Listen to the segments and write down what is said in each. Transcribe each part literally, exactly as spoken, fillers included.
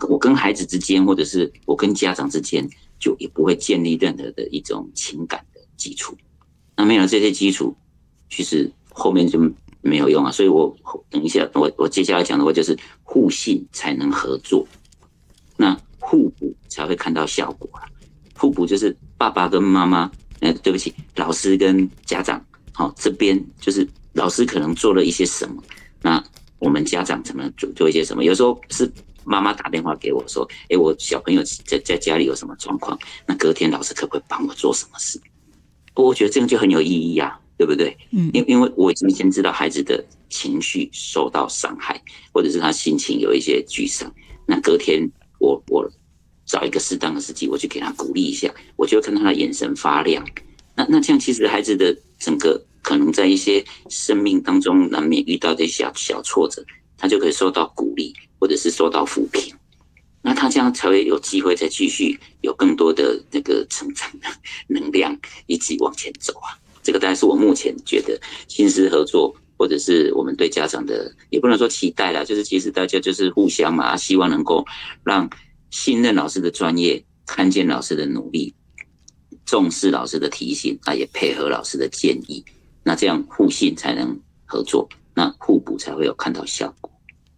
我跟孩子之间，或者是我跟家长之间，就也不会建立任何的一种情感的基础。那没有这些基础，其实后面就没有用啊。所以我等一下，我我接下来讲的话就是互信才能合作，那互补才会看到效果啦。互补就是爸爸跟妈妈，呃，对不起，老师跟家长，好、哦，这边就是老师可能做了一些什么，那我们家长怎么做做一些什么？有时候是妈妈打电话给我说，哎，我小朋友在在家里有什么状况，那隔天老师可不可以帮我做什么事？我觉得这样就很有意义啊，对不对？嗯，因因为我已经先知道孩子的情绪受到伤害，或者是他心情有一些沮丧，那隔天我我找一个适当的时机，我去给他鼓励一下，我就会看到他的眼神发亮。那那这样其实孩子的整个可能在一些生命当中难免遇到的小小挫折，他就可以受到鼓励，或者是受到抚平。那他这样才会有机会再继续有更多的那个成长的能量，一起往前走啊。这个当然是我目前觉得亲师合作，或者是我们对家长的，也不能说期待啦，就是其实大家就是互相嘛，希望能够让信任老师的专业，看见老师的努力，重视老师的提醒，啊，也配合老师的建议。那这样互信才能合作，那互补才会有看到效果。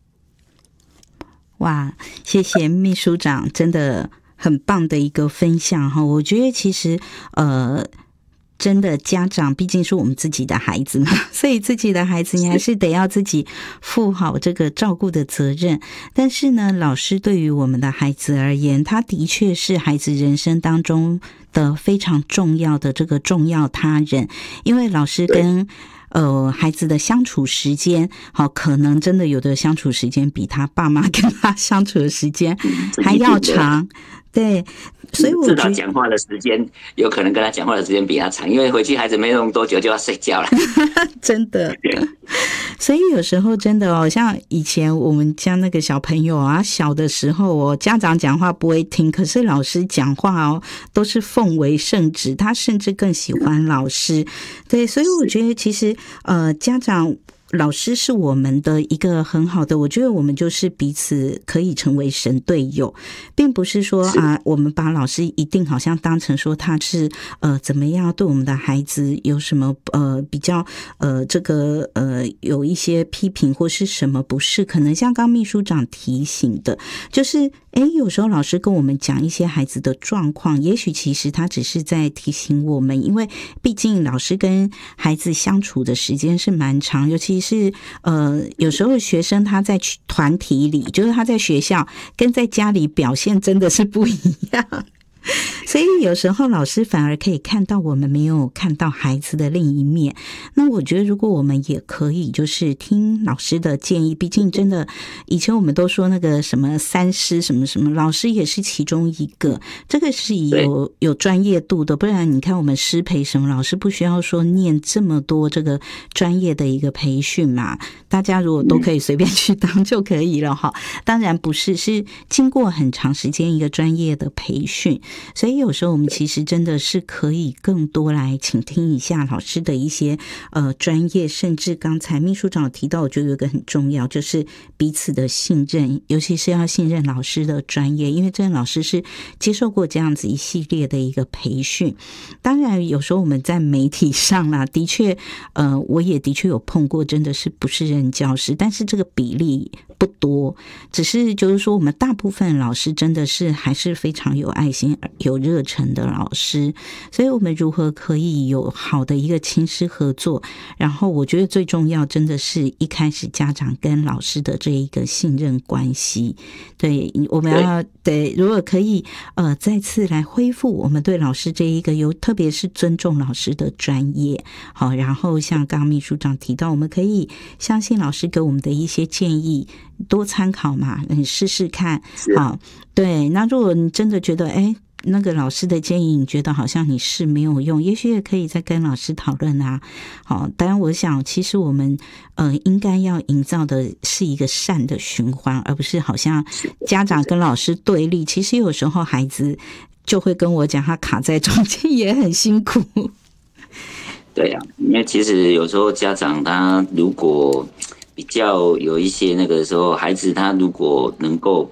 哇，谢谢秘书长，真的很棒的一个分享哈。我觉得其实呃，真的家长毕竟是我们自己的孩子嘛，所以自己的孩子你还是得要自己负好这个照顾的责任。但是呢，老师对于我们的孩子而言，他的确是孩子人生当中的非常重要的这个重要他人，因为老师跟呃，孩子的相处时间，好，可能真的有的相处时间比他爸妈跟他相处的时间还要长，对，所以我至少讲话的时间有可能跟他讲话的时间比他长，因为回去孩子没用多久就要睡觉了， 真的。所以有时候真的哦，像以前我们家那个小朋友啊，小的时候哦，家长讲话不会听，可是老师讲话哦，都是奉为圣旨，他甚至更喜欢老师。对，所以我觉得其实呃，家长。老师是我们的一个很好的，我觉得我们就是彼此可以成为神队友，并不是说啊，我们把老师一定好像当成说他是呃怎么样对我们的孩子有什么呃比较呃这个呃有一些批评或是什么不是，可能像刚秘书长提醒的，就是诶有时候老师跟我们讲一些孩子的状况，也许其实他只是在提醒我们，因为毕竟老师跟孩子相处的时间是蛮长，尤其是呃有时候学生他在团体里，就是他在学校跟在家里表现真的是不一样。所以有时候老师反而可以看到我们没有看到孩子的另一面。那我觉得如果我们也可以就是听老师的建议，毕竟真的以前我们都说那个什么三师什么什么，老师也是其中一个，这个是有有专业度的，不然你看我们师培什么老师不需要说念这么多这个专业的一个培训嘛，大家如果都可以随便去当就可以了哈。当然不是，是经过很长时间一个专业的培训，所以有时候我们其实真的是可以更多来倾听一下老师的一些呃专业，甚至刚才秘书长提到，我觉得有一个很重要，就是彼此的信任，尤其是要信任老师的专业，因为这老师是接受过这样子一系列的一个培训。当然有时候我们在媒体上啦，的确呃我也的确有碰过真的是不是任教师，但是这个比例不多，只是就是说我们大部分老师真的是还是非常有爱心有热忱的老师，所以我们如何可以有好的一个亲师合作，然后我觉得最重要真的是一开始家长跟老师的这一个信任关系。对，我们要对，如果可以呃再次来恢复我们对老师这一个有特别是尊重老师的专业，好，然后像刚刚秘书长提到，我们可以相信老师给我们的一些建议，多参考嘛，你试试看。好，对，那如果你真的觉得哎那个老师的建议你觉得好像你是没有用，也许也可以再跟老师讨论啊。好，当然我想其实我们呃应该要营造的是一个善的循环，而不是好像家长跟老师对立，其实有时候孩子就会跟我讲他卡在中间也很辛苦。 对啊，因为其实有时候家长他如果比较有一些那个时候，孩子他如果能够